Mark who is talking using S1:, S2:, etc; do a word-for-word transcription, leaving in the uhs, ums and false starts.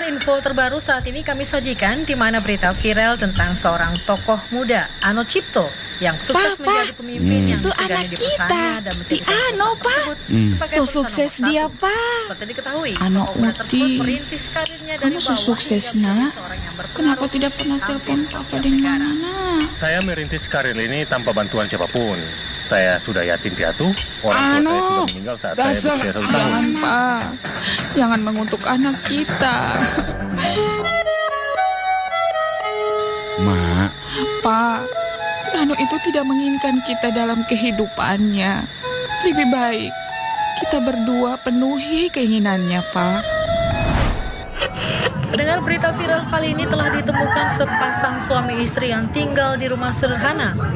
S1: Pendengar, info terbaru saat ini kami sajikan di mana berita viral tentang seorang tokoh muda, Ano Cipto, yang sukses
S2: Papa,
S1: menjadi pemimpin
S2: hmm.
S1: yang
S2: itu
S1: disegani
S2: anak
S1: di
S2: kita,
S1: perusahaannya dan menjadi
S2: di Ano, Pak.
S1: Hmm.
S2: So sukses dia, Pak.
S1: Seperti diketahui,
S2: Ano
S1: tokoh muda tersebut
S2: Uti,
S1: merintis karirnya dari
S2: kamu so
S1: bawah
S2: sukses,
S1: hingga menjadi
S2: nak.
S1: seorang yang berpengaruh
S2: Kenapa tidak pernah
S1: di
S2: telepon
S1: hampir
S2: Papa
S1: setiap
S2: dengan
S1: negara.
S2: nak?
S3: Saya merintis karir ini tanpa bantuan siapapun. Saya sudah yatim piatu, orang tua
S2: Ano,
S3: saya sudah meninggal saat saya
S2: dasar,
S3: berusia satu tahun.
S2: jangan, Pak. Jangan mengutuk anak kita.
S4: Mak,
S2: Pak, Ano itu tidak menginginkan kita dalam kehidupannya. Lebih baik kita berdua penuhi keinginannya, Pak.
S1: Pendengar, berita viral kali ini telah ditemukan sepasang suami istri yang tinggal di rumah sederhana